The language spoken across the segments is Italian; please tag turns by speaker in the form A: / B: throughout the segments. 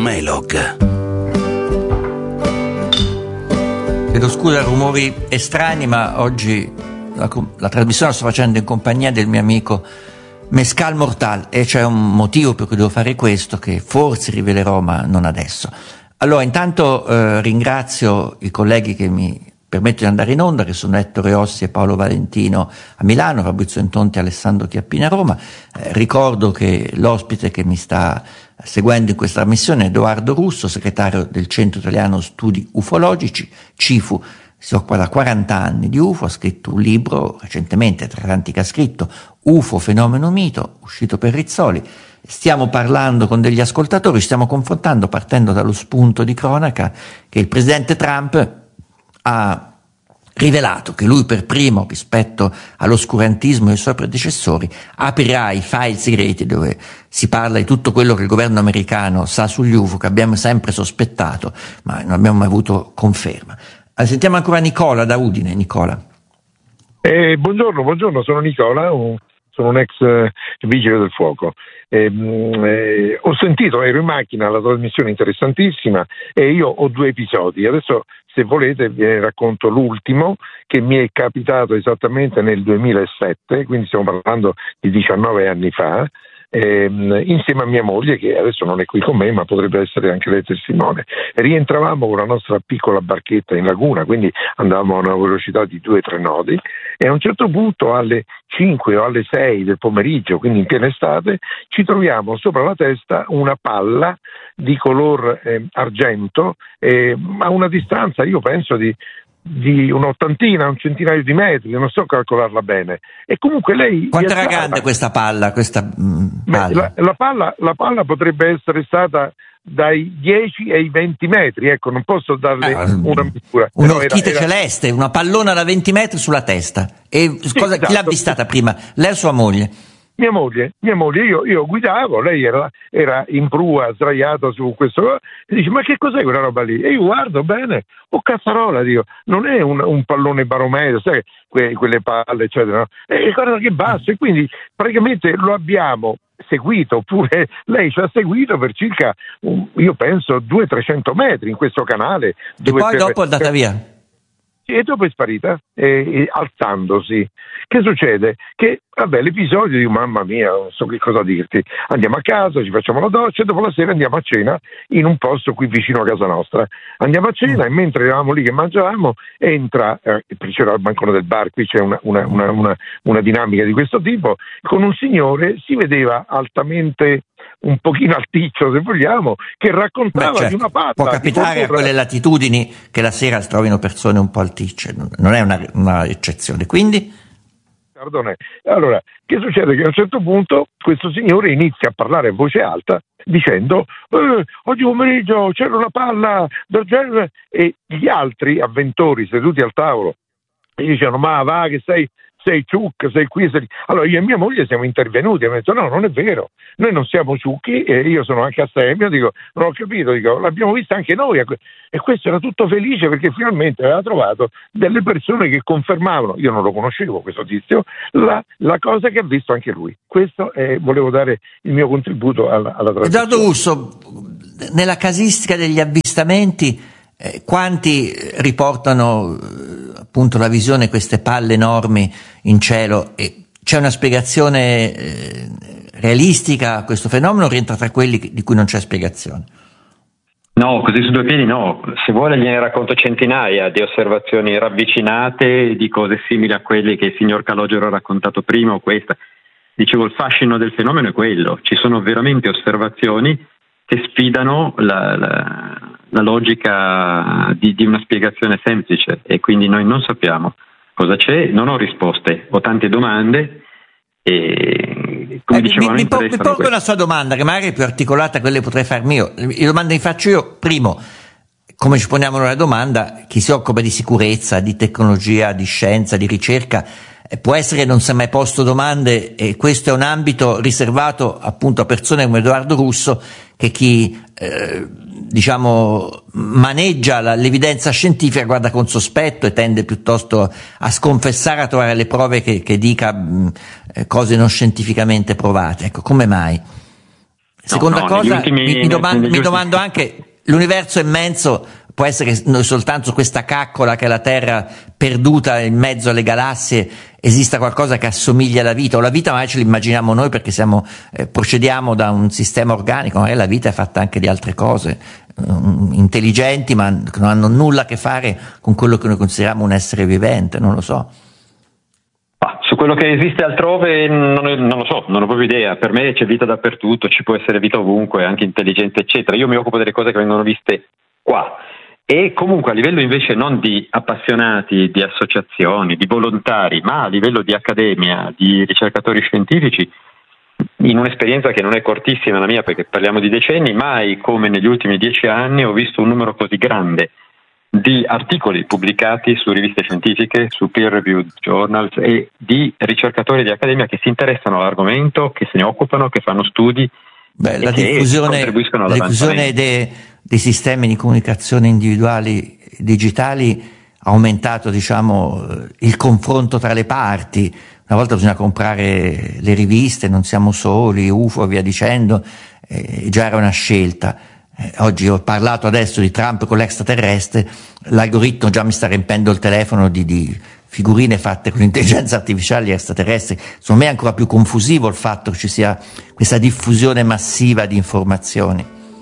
A: Melog.
B: Chiedo scusa, rumori estranei, ma oggi la trasmissione la sto facendo in compagnia del mio amico Mescal Mortal e c'è un motivo per cui devo fare questo che forse rivelerò, ma non adesso. Allora, intanto ringrazio i colleghi che mi permettono di andare in onda, che sono Ettore Ossi e Paolo Valentino a Milano, Fabrizio Entonti e Alessandro Chiappina a Roma. Ricordo che l'ospite che mi sta seguendo in questa trasmissione è Edoardo Russo, segretario del Centro Italiano Studi Ufologici, CIFU. Si occupa da 40 anni di UFO, ha scritto un libro recentemente, tra tanti che ha scritto, UFO Fenomeno Mito, uscito per Rizzoli. Stiamo parlando con degli ascoltatori, stiamo confrontando partendo dallo spunto di cronaca che il presidente Trump ha rivelato che lui per primo, rispetto all'oscurantismo dei suoi predecessori, aprirà i file segreti dove si parla di tutto quello che il governo americano sa sugli UFO, che abbiamo sempre sospettato, ma non abbiamo mai avuto conferma. Sentiamo ancora Nicola da Udine. Nicola.
C: Buongiorno, sono Nicola, sono un ex vigile del fuoco. Ho sentito, ero in macchina, la trasmissione interessantissima e io ho 2 episodi. Adesso, se volete, vi racconto l'ultimo che mi è capitato esattamente nel 2007, quindi stiamo parlando di 19 anni fa, insieme a mia moglie, che adesso non è qui con me ma potrebbe essere anche lei testimone. Rientravamo con la nostra piccola barchetta in laguna, quindi andavamo a una velocità di 2-3 nodi e a un certo punto alle 5 o alle 6 del pomeriggio, quindi in piena estate, ci troviamo sopra la testa una palla di color argento a una distanza, io penso di un'ottantina, un centinaio di metri, non so calcolarla bene. E comunque lei...
B: Quanto era grande questa palla?
C: Palla? La palla potrebbe essere stata dai 10 ai 20 metri, ecco, non posso darle una misura.
B: Un'orchite celeste, una pallona da 20 metri sulla testa. E
C: sì,
B: chi l'ha avvistata prima? Lei o sua moglie?
C: Mia moglie, io guidavo, lei era in prua, sdraiata su questo, e dice: ma che cos'è quella roba lì? E io guardo bene, cazzarola, dico, non è un pallone barometro, sai, quelle palle, eccetera, no? E guarda che basso, e quindi praticamente lo abbiamo seguito, oppure lei ci ha seguito per circa, io penso, 200-300 metri in questo canale.
B: E poi dopo è andata via?
C: E dopo è sparita, alzandosi. Che succede? Che, l'episodio di mamma mia, non so che cosa dirti, andiamo a casa, ci facciamo la doccia e dopo la sera andiamo a cena in un posto qui vicino a casa nostra. Andiamo a cena e mentre eravamo lì che mangiavamo, entra, c'era il bancone del bar, qui c'è una dinamica di questo tipo, con un signore, si vedeva altamente un pochino alticcio, se vogliamo, che raccontava di una palla.
B: Può capitare a quelle latitudini che la sera si trovino persone un po' alticce, non è una eccezione. Quindi?
C: Allora, che succede? Che a un certo punto questo signore inizia a parlare a voce alta dicendo: oggi pomeriggio c'era una palla del genere, e gli altri avventori seduti al tavolo gli dicevano: ma va che sei ciuc, sei qui, sei... Allora io e mia moglie siamo intervenuti e abbiamo detto: no, non è vero, noi non siamo ciucchi, e io sono anche astemio, dico, non ho capito, dico, l'abbiamo vista anche noi, e questo era tutto felice perché finalmente aveva trovato delle persone che confermavano, io non lo conoscevo questo tizio, la cosa che ha visto anche lui. Questo volevo dare il mio contributo alla trasmissione.
B: Edoardo Russo, nella casistica degli avvistamenti, quanti riportano appunto la visione di queste palle enormi in cielo, e c'è una spiegazione realistica a questo fenomeno, o rientra tra quelli di cui non c'è spiegazione?
D: No, così su 2 piedi no, se vuole gliene racconto centinaia di osservazioni ravvicinate di cose simili a quelle che il signor Calogero ha raccontato prima, o questa. Dicevo, il fascino del fenomeno è quello, ci sono veramente osservazioni che sfidano la logica di una spiegazione semplice, e quindi noi non sappiamo cosa c'è, non ho risposte, ho tante domande e come dicevo
B: mi pongo una sua domanda che magari è più articolata, quelle potrei farmi io. Le domande che faccio io: primo, come ci poniamo noi la domanda, chi si occupa di sicurezza, di tecnologia, di scienza, di ricerca, può essere che non si è mai posto domande, e questo è un ambito riservato appunto a persone come Edoardo Russo, che chi maneggia l'evidenza scientifica guarda con sospetto e tende piuttosto a sconfessare, a trovare le prove che dica cose non scientificamente provate. Ecco, come mai? Seconda cosa, mi domando anche, l'universo immenso può essere che noi soltanto su questa caccola che è la Terra perduta in mezzo alle galassie esista qualcosa che assomiglia alla vita, o la vita magari ce l'immaginiamo noi perché procediamo da un sistema organico, magari la vita è fatta anche di altre cose intelligenti ma che non hanno nulla a che fare con quello che noi consideriamo un essere vivente, non lo so.
D: Su quello che esiste altrove non lo so, non ho proprio idea. Per me c'è vita dappertutto, ci può essere vita ovunque, anche intelligente eccetera. Io mi occupo delle cose che vengono viste qua. E comunque a livello invece non di appassionati, di associazioni, di volontari, ma a livello di accademia, di ricercatori scientifici, in un'esperienza che non è cortissima la mia perché parliamo di decenni, mai come negli ultimi 10 anni ho visto un numero così grande di articoli pubblicati su riviste scientifiche, su peer-reviewed journals e di ricercatori di accademia che si interessano all'argomento, che se ne occupano, che fanno studi.
B: La diffusione dei sistemi di comunicazione individuali digitali ha aumentato, il confronto tra le parti. Una volta bisogna comprare le riviste, non siamo soli, UFO e via dicendo, già era una scelta. Oggi ho parlato adesso di Trump con l'extraterrestre, l'algoritmo già mi sta riempendo il telefono di figurine fatte con l'intelligenza artificiale di extraterrestri. Secondo me è ancora più confusivo il fatto che ci sia questa diffusione massiva di informazioni.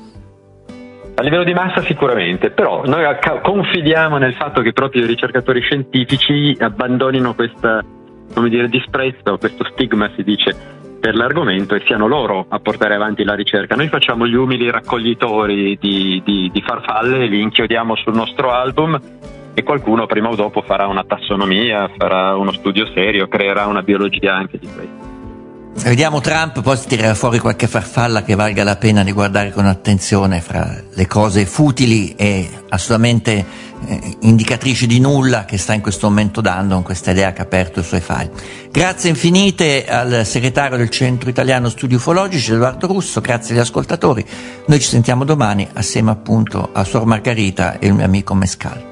D: A livello di massa sicuramente, però noi confidiamo nel fatto che proprio i ricercatori scientifici abbandonino questo disprezzo, questo stigma si dice, per l'argomento e siano loro a portare avanti la ricerca. Noi facciamo gli umili raccoglitori di farfalle, li inchiodiamo sul nostro album e qualcuno prima o dopo farà una tassonomia, farà uno studio serio, creerà una biologia anche di questo.
B: Vediamo Trump, poi si tirerà fuori qualche farfalla che valga la pena di guardare con attenzione fra le cose futili e assolutamente indicatrici di nulla che sta in questo momento dando con questa idea che ha aperto i suoi file. Grazie infinite al segretario del Centro Italiano Studi Ufologici, Edoardo Russo, grazie agli ascoltatori. Noi ci sentiamo domani assieme appunto a Suor Margherita e il mio amico Mescal.